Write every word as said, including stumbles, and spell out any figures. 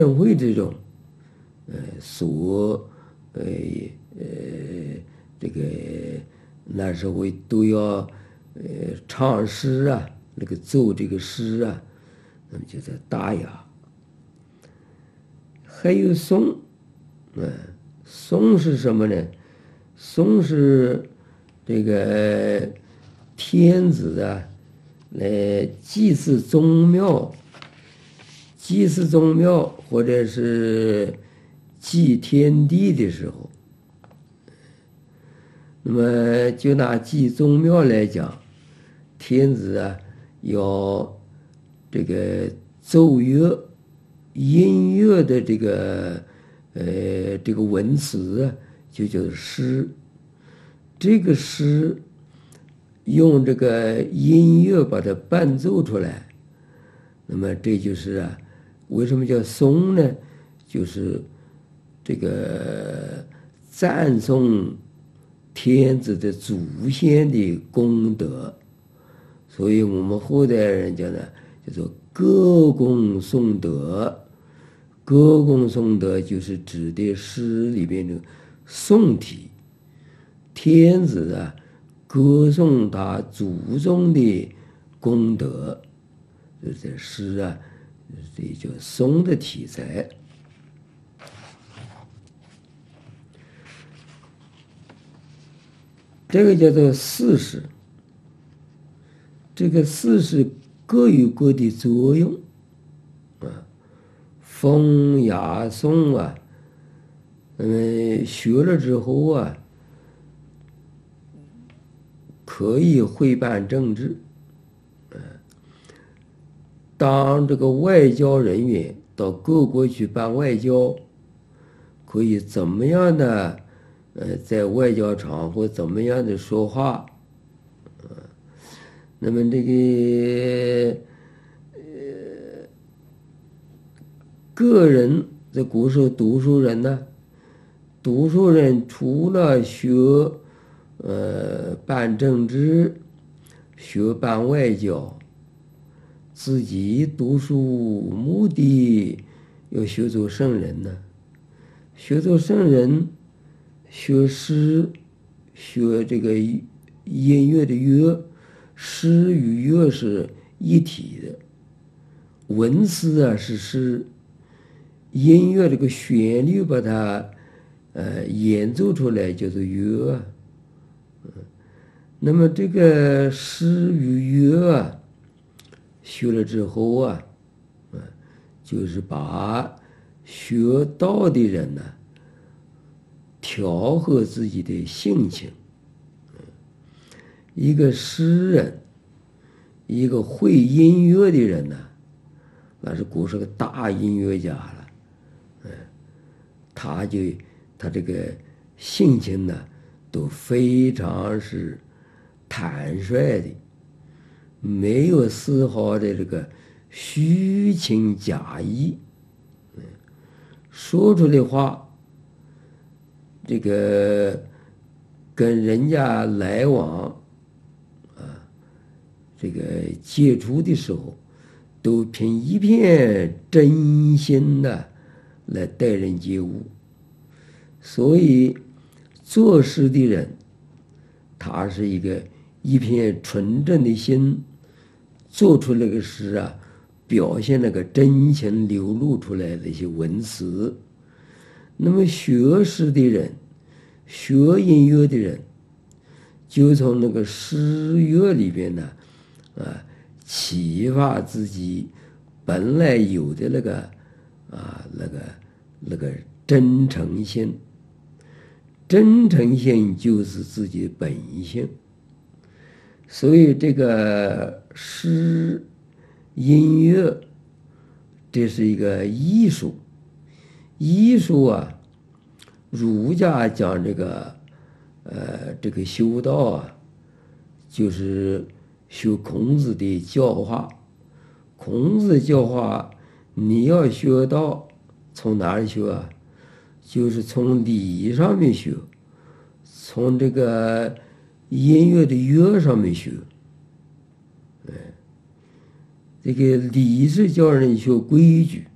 宴会这种，呃，所，呃呃，这个那时候都要呃唱诗啊，那个奏这个诗啊，那么就叫大雅。还有颂，嗯、呃，颂是什么呢？颂是这个天子啊，来祭祀宗庙。祭祀宗庙或者是祭天地的时候，那么就拿祭宗庙来讲，天子啊要这个奏乐、音乐的这个呃这个文词啊，就叫诗。这个诗用这个音乐把它伴奏出来，那么这就是啊。为什么叫颂呢？就是这个赞颂天子的祖先的功德，所以我们后代人讲呢，叫做歌功颂德。歌功颂德就是指的诗里边的颂体，天子啊歌颂他祖宗的功德，这诗啊。这叫颂的题材。这个叫做四时。这个四时各有各的作用啊，风雅颂啊，嗯，学了之后啊，可以会办政治。当这个外交人员到各国去办外交，可以怎么样的，呃，在外交场或怎么样的说话，呃，那么这个，呃，个人在古时候读书人呢，读书人除了学，呃，办政治，学办外交。自己读书目的要学做圣人呢，学做圣人，学诗，学这个音乐的乐，诗与乐是一体的，文词啊是诗，音乐这个旋律把它呃演奏出来叫做乐啊，那么这个诗与乐啊。学了之后啊，嗯，就是把学道的人呢，调和自己的性情。一个诗人，一个会音乐的人呢，那是古时候个大音乐家了，嗯，他就他这个性情呢，都非常是坦率的。没有丝毫的这个虚情假意，嗯，说出的话，这个跟人家来往，啊，这个接触的时候，都凭一片真心的来待人接物，所以做事的人，他是一个一片纯正的心。做出那个诗啊，表现那个真情流露出来的一些文词。那么学诗的人，学音乐的人，就从那个诗乐里边呢，啊，启发自己本来有的那个啊那个那个真诚心。真诚心就是自己的本性。所以这个诗、音乐，这是一个艺术。艺术啊，儒家讲这个，呃，这个修道啊，就是学孔子的教化。孔子教化，你要学道，从哪里学啊？就是从礼上面学，从这个。音乐的乐上面学，哎，这个礼是教人学规矩，